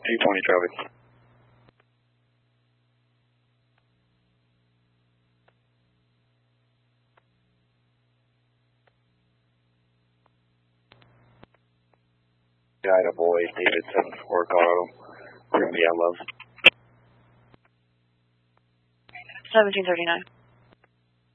220 Charlie. Ida Boy, David 7-4 Colorado. We're going to be at Love. 1739.